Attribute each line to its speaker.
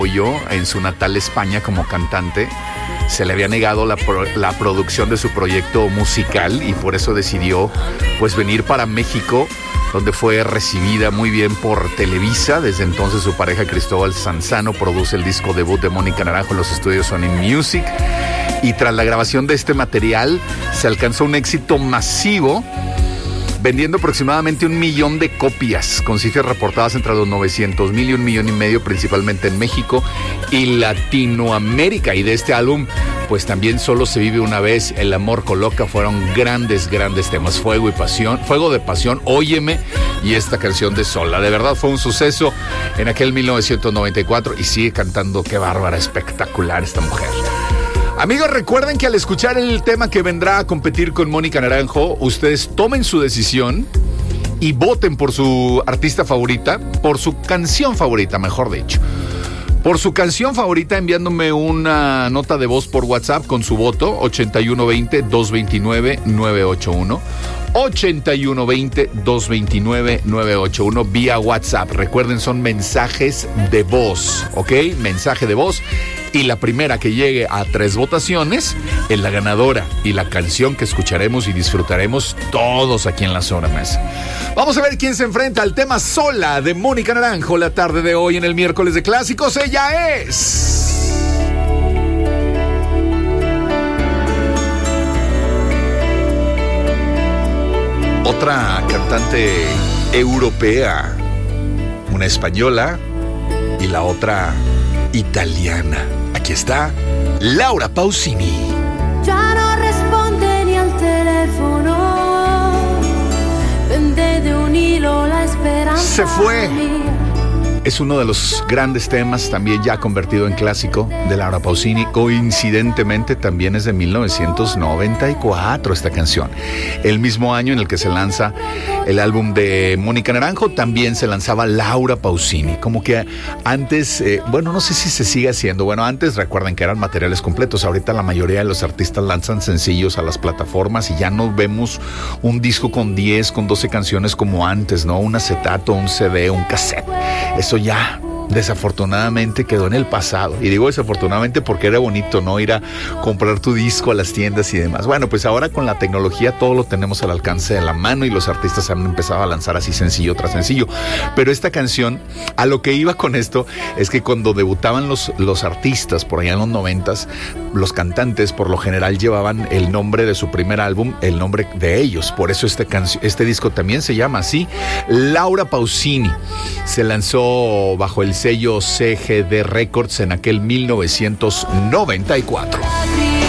Speaker 1: yo en su natal España como cantante. Se le había negado la producción de su proyecto musical y por eso decidió pues venir para México, donde fue recibida muy bien por Televisa. Desde entonces su pareja Cristóbal Sanzano produce el disco debut de Mónica Naranjo en los estudios Sony Music, y tras la grabación de este material se alcanzó un éxito masivo, vendiendo aproximadamente 1 millón de copias, con cifras reportadas entre los 900,000 y 1,5 millones, principalmente en México y Latinoamérica. Y de este álbum, pues también Solo se vive una vez, El amor coloca, fueron grandes temas. Fuego y pasión, Fuego de pasión, Óyeme y esta canción de Sola. De verdad fue un suceso en aquel 1994 y sigue cantando. Qué bárbara, espectacular esta mujer. Amigos, recuerden que al escuchar el tema que vendrá a competir con Mónica Naranjo, ustedes tomen su decisión y voten por su artista favorita, por su canción favorita, mejor dicho. Por su canción favorita, enviándome una nota de voz por WhatsApp con su voto, 8120-229-981. 8120-229-981 vía WhatsApp. Recuerden, son mensajes de voz, ¿ok? Mensaje de voz. Y la primera que llegue a 3 votaciones es la ganadora y la canción que escucharemos y disfrutaremos todos aquí en La Sobremesa. Vamos a ver quién se enfrenta al tema Sola de Mónica Naranjo la tarde de hoy en el miércoles de clásicos. Ella es... otra cantante europea, una española y la otra italiana. Aquí está Laura Pausini.
Speaker 2: Ya no responde ni al teléfono, pende de un hilo la esperanza.
Speaker 1: Se fue. Es uno de los grandes temas, también ya convertido en clásico, de Laura Pausini. Coincidentemente también es de 1994 esta canción. El mismo año en el que se lanza el álbum de Mónica Naranjo, también se lanzaba Laura Pausini. Como que antes, bueno, no sé si se sigue haciendo. Bueno, antes recuerden que eran materiales completos. Ahorita la mayoría de los artistas lanzan sencillos a las plataformas y ya no vemos un disco con 10, con 12 canciones como antes, ¿no? Un acetato, un CD, un cassette. Eso ya desafortunadamente quedó en el pasado. Y digo desafortunadamente porque era bonito, ¿no? Ir a comprar tu disco a las tiendas y demás. Bueno, pues ahora con la tecnología todo lo tenemos al alcance de la mano y los artistas han empezado a lanzar así sencillo tras sencillo. Pero esta canción, a lo que iba con esto, es que cuando debutaban los artistas por allá en los 90s, los cantantes por lo general llevaban el nombre de su primer álbum, el nombre de ellos. Por eso este disco también se llama así, Laura Pausini. Se lanzó bajo el sello CGD Records en aquel 1994.